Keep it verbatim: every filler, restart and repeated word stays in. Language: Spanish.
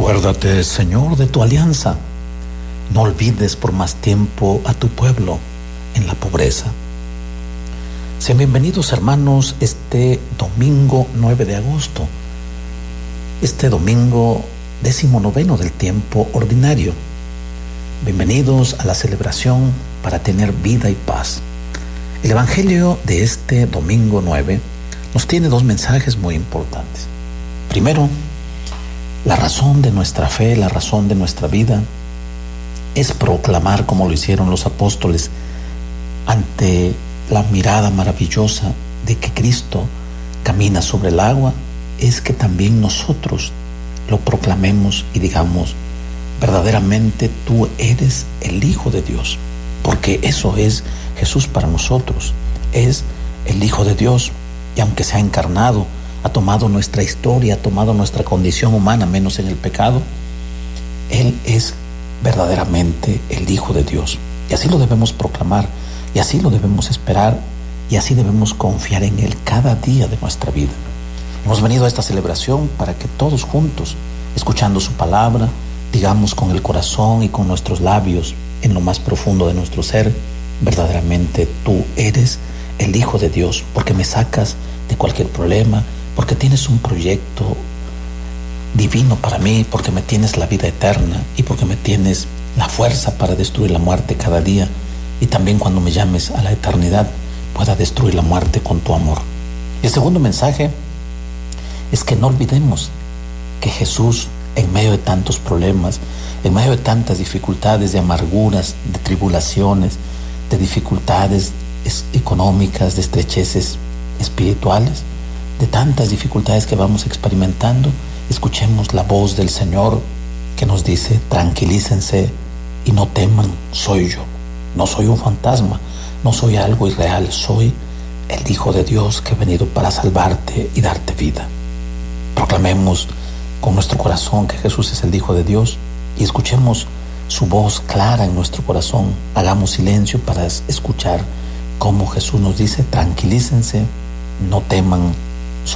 Acuérdate, Señor, de tu alianza. No olvides por más tiempo a tu pueblo en la pobreza. Sean bienvenidos, hermanos, este domingo nueve de agosto, este domingo décimo noveno del tiempo ordinario. Bienvenidos a la celebración para tener vida y paz. El Evangelio de este domingo nueve nos tiene dos mensajes muy importantes. Primero, la razón de nuestra fe, la razón de nuestra vida es proclamar, como lo hicieron los apóstoles, ante la mirada maravillosa de que Cristo camina sobre el agua, es que también nosotros lo proclamemos y digamos: verdaderamente tú eres el Hijo de Dios, porque eso es Jesús para nosotros, es el Hijo de Dios, y aunque se ha encarnado, ha tomado nuestra historia, ha tomado nuestra condición humana, menos en el pecado, Él es verdaderamente el Hijo de Dios, y así lo debemos proclamar, y así lo debemos esperar, y así debemos confiar en Él cada día de nuestra vida. Hemos venido a esta celebración para que todos juntos, escuchando su palabra, digamos con el corazón y con nuestros labios, en lo más profundo de nuestro ser: verdaderamente tú eres el Hijo de Dios, porque me sacas de cualquier problema, porque tienes un proyecto divino para mí, porque me tienes la vida eterna y porque me tienes la fuerza para destruir la muerte cada día, y también cuando me llames a la eternidad pueda destruir la muerte con tu amor. El segundo mensaje es que no olvidemos que Jesús, en medio de tantos problemas, en medio de tantas dificultades, de amarguras, de tribulaciones, de dificultades económicas, de estrecheces espirituales, de tantas dificultades que vamos experimentando, escuchemos la voz del Señor que nos dice: tranquilícense y no teman, soy yo. No soy un fantasma, no soy algo irreal, soy el Hijo de Dios que he venido para salvarte y darte vida. Proclamemos con nuestro corazón que Jesús es el Hijo de Dios y escuchemos su voz clara en nuestro corazón. Hagamos silencio para escuchar cómo Jesús nos dice: tranquilícense, no teman,